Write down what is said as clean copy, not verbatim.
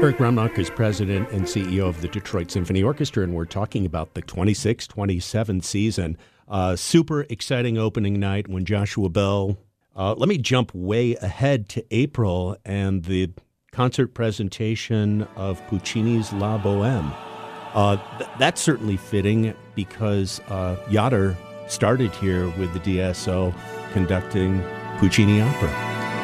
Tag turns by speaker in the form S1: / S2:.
S1: Eric Remnock is president and CEO of the Detroit Symphony Orchestra, and we're talking about the 26-27 season. Super exciting opening night when Joshua Bell. Let me jump way ahead to April and the concert presentation of Puccini's La Boheme. That's certainly fitting because Yoder started here with the DSO conducting Puccini opera.